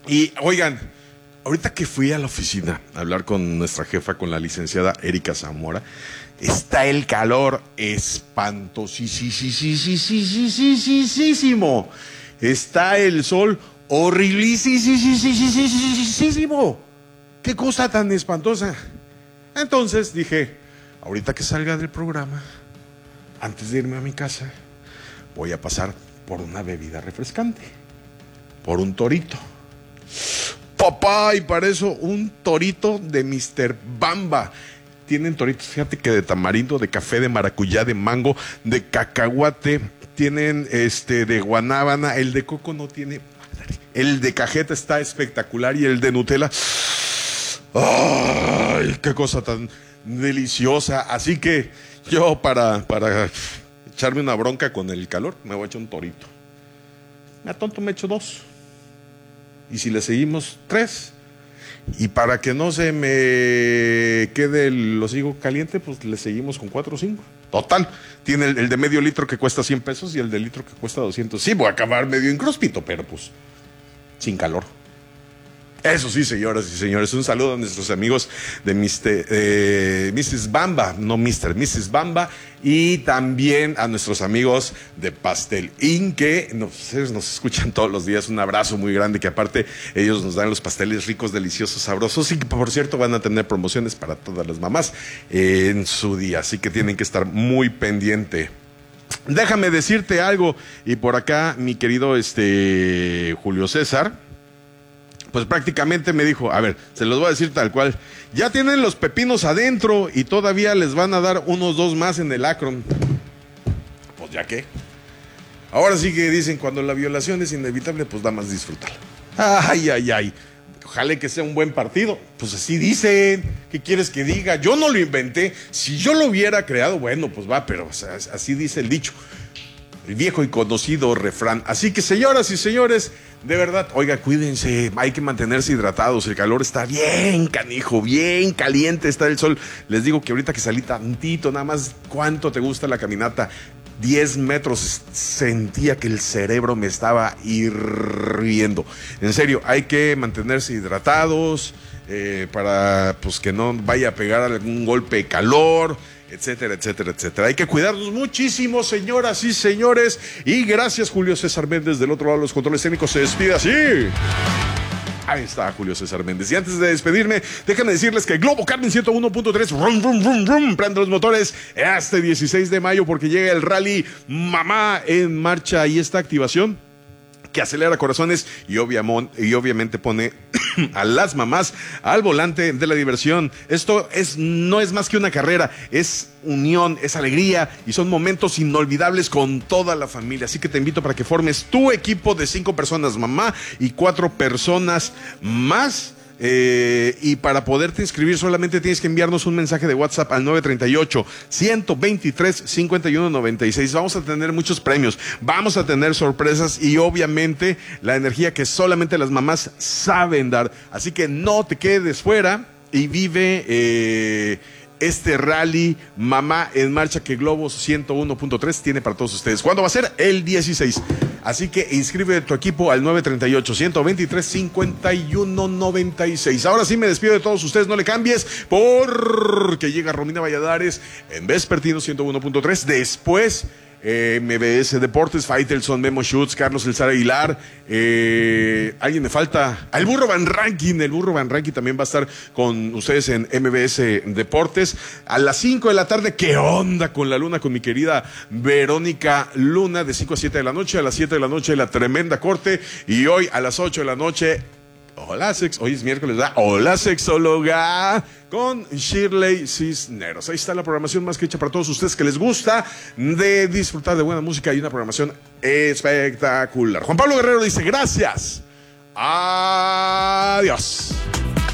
Y oigan, ahorita que fui a la oficina a hablar con nuestra jefa, con la licenciada Erika Zamora, está el calor espantosísimo. Está el sol horriblísimo. Qué cosa tan espantosa. Entonces dije, ahorita que salga del programa, antes de irme a mi casa, voy a pasar por una bebida refrescante, por un torito. Papá, y para eso un torito de Mr. Bamba. Tienen toritos, fíjate que de tamarindo, de café, de maracuyá, de mango, de cacahuate, tienen de guanábana, el de coco no tiene, el de cajeta está espectacular y el de Nutella, ¡ay, qué cosa tan deliciosa! Así que yo para echarme una bronca con el calor, me voy a echar un torito. A tonto me echo 2. Y si le seguimos 3, y para que no se me quede el hocico caliente, pues le seguimos con 4 o 5. Total, tiene el de medio litro que cuesta 100 pesos y el de litro que cuesta 200. Sí, voy a acabar medio incróspito, pero pues sin calor. Eso sí, señoras y señores, un saludo a nuestros amigos de Mrs. Bamba, no Mr., Mrs. Bamba, y también a nuestros amigos de Pastel Inc., que nos escuchan todos los días. Un abrazo muy grande, que aparte ellos nos dan los pasteles ricos, deliciosos, sabrosos, y que por cierto van a tener promociones para todas las mamás en su día, así que tienen que estar muy pendiente. Déjame decirte algo, y por acá mi querido Julio César, pues prácticamente me dijo, a ver, se los voy a decir tal cual, ya tienen los pepinos adentro y todavía les van a dar unos 2 más en el Akron. Pues ya qué. Ahora sí que dicen, cuando la violación es inevitable, pues da más disfrutarla. Ay. Ojalá que sea un buen partido. Pues así dicen. ¿Qué quieres que diga? Yo no lo inventé. Si yo lo hubiera creado, bueno, pues va, pero o sea, así dice el dicho. El viejo y conocido refrán. Así que, señoras y señores, de verdad, oiga, cuídense, hay que mantenerse hidratados, el calor está bien canijo, bien caliente está el sol. Les digo que ahorita que salí tantito, nada más, ¿cuánto te gusta la caminata? 10 metros, sentía que el cerebro me estaba hirviendo. En serio, hay que mantenerse hidratados para pues que no vaya a pegar algún golpe de calor, etcétera, etcétera, etcétera. Hay que cuidarnos muchísimo, señoras y señores. Y gracias, Julio César Méndez, del otro lado de los controles técnicos. Se despide así. Ahí está Julio César Méndez. Y antes de despedirme, déjenme decirles que Globo Carmen 101.3 prende los motores este 16 de mayo, porque llega el rally Mamá en Marcha, y esta activación que acelera corazones y obviamente pone a las mamás al volante de la diversión. Esto no es más que una carrera, es unión, es alegría y son momentos inolvidables con toda la familia. Así que te invito para que formes tu equipo de 5 personas mamá y 4 personas más. Y para poderte inscribir solamente tienes que enviarnos un mensaje de WhatsApp al 938-123-5196. Vamos a tener muchos premios, vamos a tener sorpresas y obviamente la energía que solamente las mamás saben dar. Así que no te quedes fuera y vive este rally Mamá en Marcha que Globo 101.3 tiene para todos ustedes. ¿Cuándo va a ser? El 16. Así que inscribe tu equipo al 938-123-5196. Ahora sí me despido de todos ustedes, no le cambies, porque llega Romina Valladares en Vespertino 101.3. Después MBS Deportes, Faitelson, Memo Schutz, Carlos El Zar Aguilar, alguien me falta, el Burro Van Ranking también va a estar con ustedes en MBS Deportes a las 5 de la tarde. ¿Qué onda con la Luna? Con mi querida Verónica Luna, de 5 a 7 de la noche, a las 7 de la noche La Tremenda Corte, y hoy a las 8 de la noche hoy es miércoles, ¿verdad? Hola Sexóloga con Shirley Cisneros. Ahí está la programación más que hecha para todos ustedes que les gusta de disfrutar de buena música y una programación espectacular. Juan Pablo Guerrero dice gracias. Adiós.